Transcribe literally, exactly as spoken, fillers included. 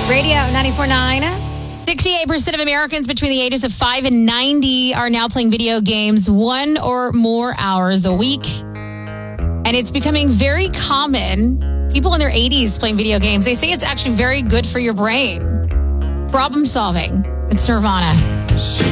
Radio ninety-four point nine. sixty-eight percent of Americans between the ages of five and ninety are now playing video games one or more hours a week. And it's becoming very common. People in their eighties playing video games. They say it's actually very good for your brain. Problem solving. It's Nirvana.